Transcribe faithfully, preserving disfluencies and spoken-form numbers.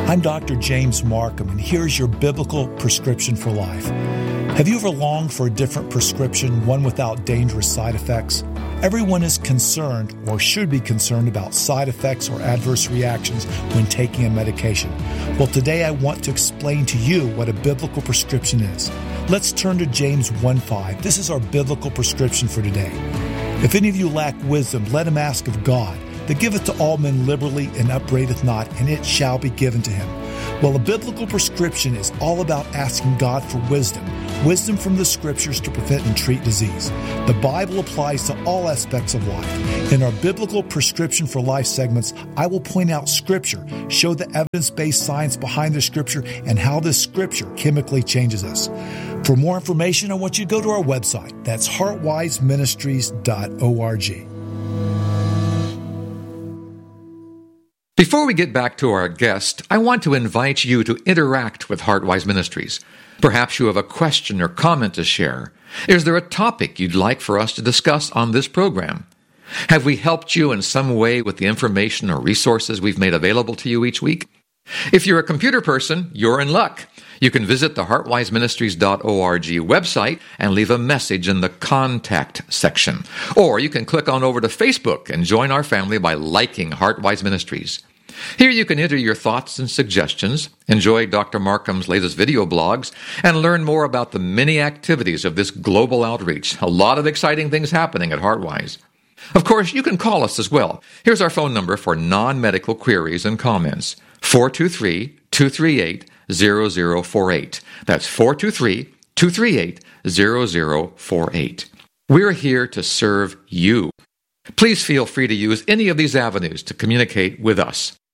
I'm Doctor James Markham, and here's your biblical prescription for life. Have you ever longed for a different prescription, one without dangerous side effects? Everyone is concerned, or should be concerned, about side effects or adverse reactions when taking a medication. Well, today I want to explain to you what a biblical prescription is. Let's turn to James one five. This is our biblical prescription for today. If any of you lack wisdom, let him ask of God, that giveth to all men liberally and upbraideth not, and it shall be given to him. Well, a biblical prescription is all about asking God for wisdom, wisdom from the Scriptures to prevent and treat disease. The Bible applies to all aspects of life. In our biblical prescription for life segments, I will point out Scripture, show the evidence-based science behind the Scripture, and how this Scripture chemically changes us. For more information, I want you to go to our website. That's heart wise ministries dot org. Before we get back to our guest, I want to invite you to interact with Heartwise Ministries. Perhaps you have a question or comment to share. Is there a topic you'd like for us to discuss on this program? Have we helped you in some way with the information or resources we've made available to you each week? If you're a computer person, you're in luck. You can visit the heart wise ministries dot org website and leave a message in the contact section. Or you can click on over to Facebook and join our family by liking Heartwise Ministries. Here you can enter your thoughts and suggestions, enjoy Doctor Markham's latest video blogs, and learn more about the many activities of this global outreach. A lot of exciting things happening at Heartwise. Of course, you can call us as well. Here's our phone number for non-medical queries and comments. four two three, two three eight, zero zero four eight. That's four two three, two three eight, zero zero four eight. We're here to serve you. Please feel free to use any of these avenues to communicate with us.